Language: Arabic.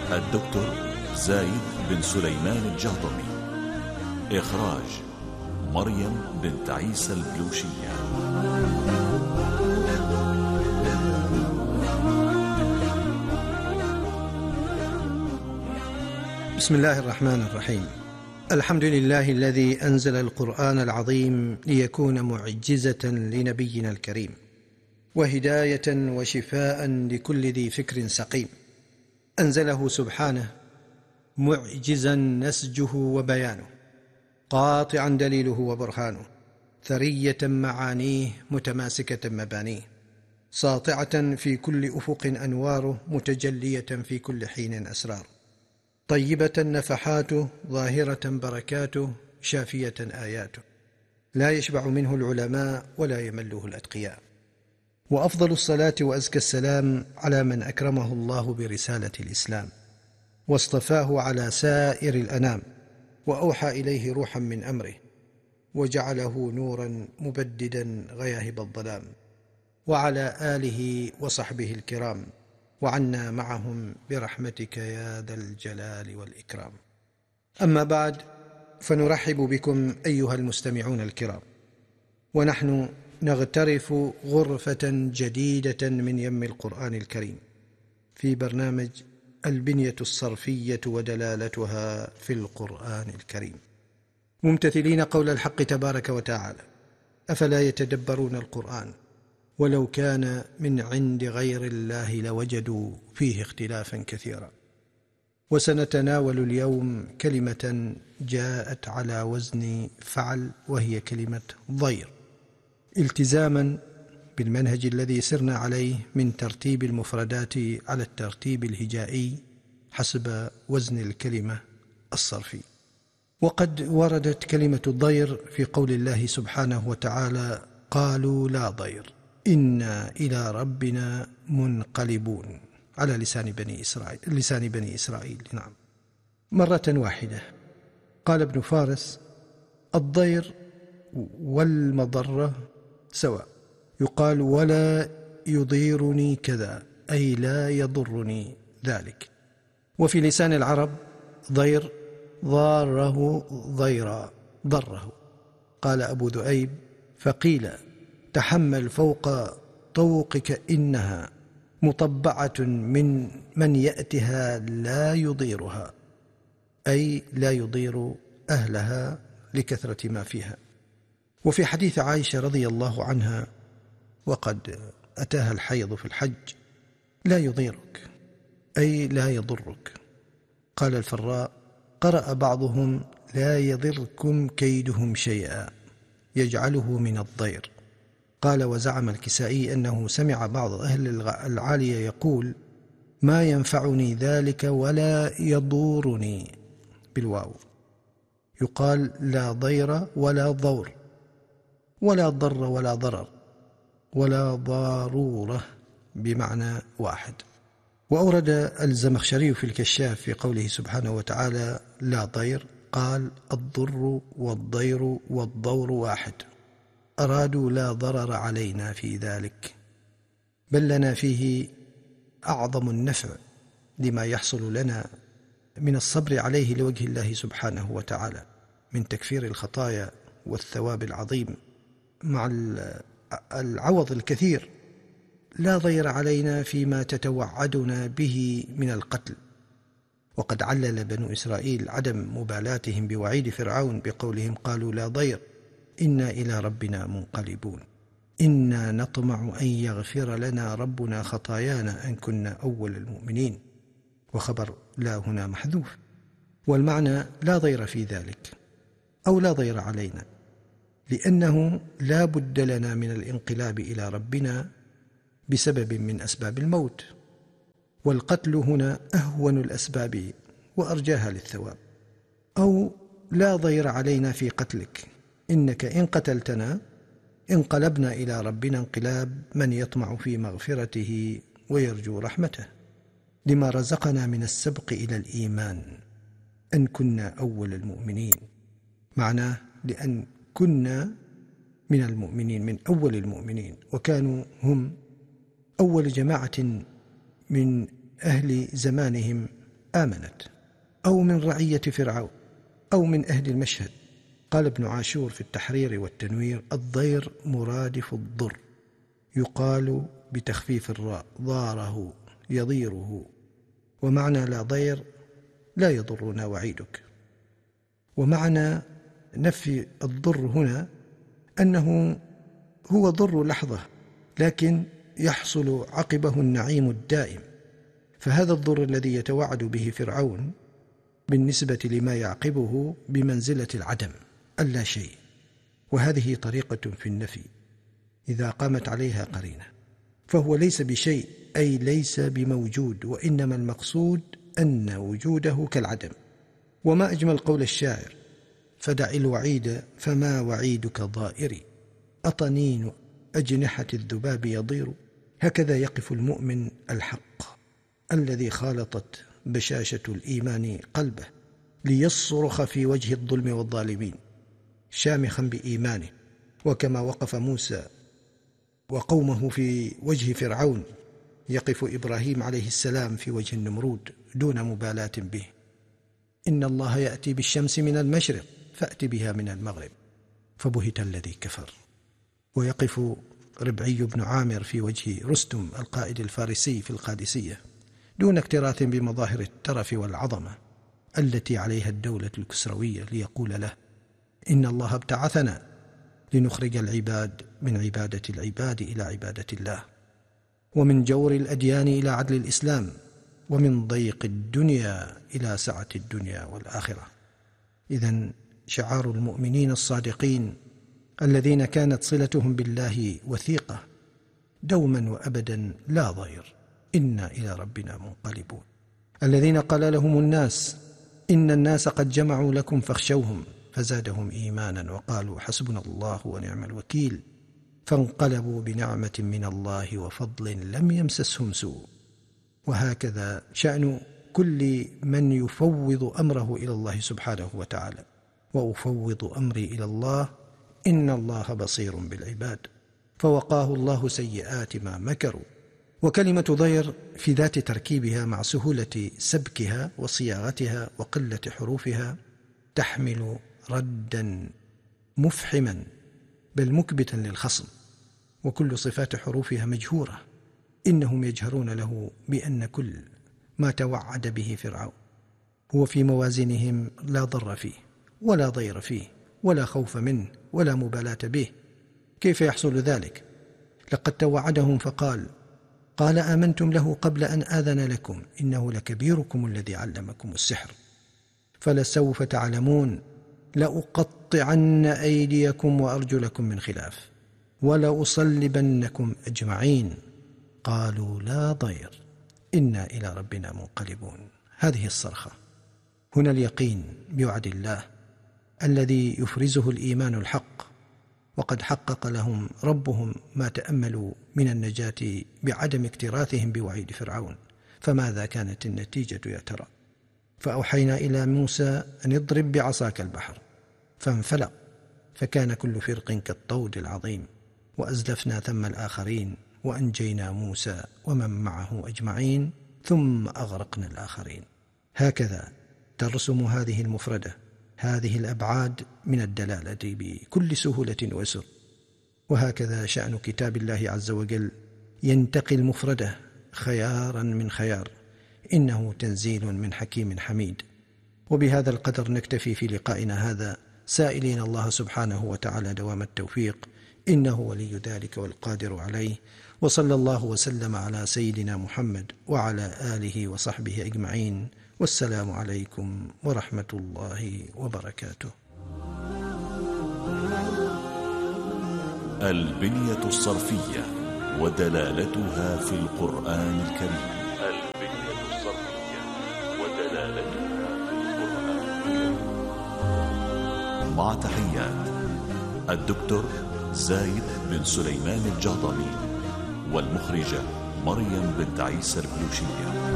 الدكتور زايد بن سليمان الجهضمي. إخراج مريم بنت عيسى البلوشية. بسم الله الرحمن الرحيم. الحمد لله الذي أنزل القرآن العظيم ليكون معجزة لنبينا الكريم، وهداية وشفاء لكل ذي فكر سقيم. أنزله سبحانه معجزا نسجه وبيانه، قاطعا دليله وبرهانه، ثرية معانيه متماسكة مبانيه، ساطعة في كل أفق أنواره، متجلية في كل حين أسرار، طيبة نفحاته، ظاهرة بركاته، شافية آياته، لا يشبع منه العلماء ولا يمله الأتقياء. وأفضل الصلاة وأزكى السلام على من أكرمه الله برسالة الإسلام، واصطفاه على سائر الأنام، وأوحى إليه روحا من أمره، وجعله نورا مبددا غياهب الظلام، وعلى آله وصحبه الكرام، وعنا معهم برحمتك يا ذا الجلال والإكرام. أما بعد، فنرحب بكم أيها المستمعون الكرام، ونحن نغترف غرفة جديدة من يم القرآن الكريم في برنامج البنية الصرفية ودلالتها في القرآن الكريم، ممتثلين قول الحق تبارك وتعالى: أفلا يتدبرون القرآن ولو كان من عند غير الله لوجدوا فيه اختلافا كثيرا. وسنتناول اليوم كلمة جاءت على وزن فعل، وهي كلمة ضير، التزاما بالمنهج الذي سرنا عليه من ترتيب المفردات على الترتيب الهجائي حسب وزن الكلمة الصرفي. وقد وردت كلمة الضير في قول الله سبحانه وتعالى: قالوا لا ضير إنا إلى ربنا منقلبون، على لسان بني إسرائيل. نعم، مرة واحدة. قال ابن فارس: الضير والمضرة سواء، يقال ولا يضيرني كذا، أي لا يضرني ذلك. وفي لسان العرب ضير ضاره ضيرا، ضره. قال أبو ذؤيب: فقيل تحمل فوق طوقك إنها مطبعة من يأتها لا يضيرها، أي لا يضير أهلها لكثرة ما فيها. وفي حديث عائشة رضي الله عنها: وقد أتاها الحيض في الحج، لا يضيرك أي لا يضرك. قال الفراء: قرأ بعضهم لا يضركم كيدهم شيئا، يجعله من الضير. قال: وزعم الكسائي أنه سمع بعض أهل العالية يقول: ما ينفعني ذلك ولا يضورني، بالواو. يقال لا ضير ولا ضور، ولا ضر ولا ضرر، ولا ضارورة، بمعنى واحد. وأورد الزمخشري في الكشاف في قوله سبحانه وتعالى لا ضير، قال: الضر والضير والضور واحد، أرادوا لا ضرر علينا في ذلك، بل لنا فيه أعظم النفع لما يحصل لنا من الصبر عليه لوجه الله سبحانه وتعالى من تكفير الخطايا والثواب العظيم مع العوض الكثير. لا ضير علينا فيما تتوعدنا به من القتل. وقد علل بنو إسرائيل عدم مبالاتهم بوعيد فرعون بقولهم: قالوا لا ضير إنا إلى ربنا منقلبون، إنا نطمع أن يغفر لنا ربنا خطايانا أن كنا أول المؤمنين. وخبر لا هنا محذوف، والمعنى لا ضير في ذلك، أو لا ضير علينا، لأنه لا بد لنا من الانقلاب إلى ربنا بسبب من أسباب الموت، والقتل هنا أهون الأسباب وأرجاها للثواب. أو لا ضير علينا في قتلك، إنك إن قتلتنا انقلبنا إلى ربنا انقلاب من يطمع في مغفرته ويرجو رحمته، لما رزقنا من السبق إلى الإيمان أن كنا أول المؤمنين. معناه لأن كنا من المؤمنين، من أول المؤمنين، وكانوا هم أول جماعة من أهل زمانهم آمنت، أو من رعية فرعون، أو من أهل المشهد. قال ابن عاشور في التحرير والتنوير: الضير مرادف الضر، يقال بتخفيف الراء ضاره يضيره، ومعنى لا ضير لا يضرنا وعيدك. ومعنى نفي الضر هنا أنه هو ضر لحظة، لكن يحصل عقبه النعيم الدائم. فهذا الضر الذي يتوعد به فرعون بالنسبة لما يعقبه بمنزلة العدم، اللا شيء. وهذه طريقة في النفي إذا قامت عليها قرينة، فهو ليس بشيء، أي ليس بموجود، وإنما المقصود أن وجوده كالعدم. وما أجمل قول الشاعر: فدع الوعيد فما وعيدك ضائري، أطنين أجنحة الذباب يضير. هكذا يقف المؤمن الحق الذي خالطت بشاشة الإيمان قلبه ليصرخ في وجه الظلم والظالمين شامخا بإيمانه، وكما وقف موسى وقومه في وجه فرعون يقف إبراهيم عليه السلام في وجه النمرود دون مبالاة به. إن الله يأتي بالشمس من المشرق فأت بها من المغرب فبهت الذي كفر. ويقف ربعي بن عامر في وجه رستم القائد الفارسي في القادسية دون اكتراث بمظاهر الترف والعظمة التي عليها الدولة الكسروية، ليقول له: إن الله ابتعثنا لنخرج العباد من عبادة العباد إلى عبادة الله، ومن جور الأديان إلى عدل الإسلام، ومن ضيق الدنيا إلى سعة الدنيا والآخرة. إذن شعار المؤمنين الصادقين الذين كانت صلتهم بالله وثيقة دوما وأبدا: لا ضير، إنا إلى ربنا منقلبون. الذين قال لهم الناس: إن الناس قد جمعوا لكم فاخشوهم، فزادهم إيمانا وقالوا حسبنا الله ونعم الوكيل، فانقلبوا بنعمة من الله وفضل لم يمسسهم سوء. وهكذا شأن كل من يفوض أمره إلى الله سبحانه وتعالى: وأفوض أمري إلى الله إن الله بصير بالعباد. فوقاه الله سيئات ما مكروا. وكلمة ضير في ذات تركيبها مع سهولة سبكها وصياغتها وقلة حروفها تحمل ردا مفحما بل مكبتا للخصم، وكل صفات حروفها مجهورة. إنهم يجهرون له بأن كل ما توعد به فرعون هو في موازينهم لا ضر فيه ولا ضير فيه ولا خوف منه ولا مبالاة به. كيف يحصل ذلك؟ لقد توعدهم فقال: قال آمنتم له قبل أن آذن لكم إنه لكبيركم الذي علمكم السحر فلسوف تعلمون لأقطعن أيديكم وأرجلكم من خلاف ولأصلبنكم أجمعين. قالوا لا ضير إنا إلى ربنا منقلبون. هذه الصرخة، هنا اليقين بوعد الله الذي يفرزه الإيمان الحق. وقد حقق لهم ربهم ما تأملوا من النجاة بعدم اكتراثهم بوعيد فرعون. فماذا كانت النتيجة يا ترى؟ فأوحينا إلى موسى أن اضرب بعصاك البحر فانفلق فكان كل فرق كالطود العظيم، وأزلفنا ثم الآخرين وأنجينا موسى ومن معه أجمعين ثم أغرقنا الآخرين. هكذا ترسم هذه المفردة هذه الأبعاد من الدلالة بكل سهولة وسر. وهكذا شأن كتاب الله عز وجل ينتقي المفردة خيارا من خيار، إنه تنزيل من حكيم حميد. وبهذا القدر نكتفي في لقائنا هذا، سائلين الله سبحانه وتعالى دوام التوفيق، إنه ولي ذلك والقادر عليه. وصلى الله وسلم على سيدنا محمد وعلى آله وصحبه أجمعين، والسلام عليكم ورحمة الله وبركاته. البنية الصرفية ودلالتها في القرآن الكريم. البنية الصرفية ودلالتها في القرآن الكريم. مع تحيات الدكتور زايد بن سليمان الجهضمي والمخرجة مريم بنت عيسى البلوشية.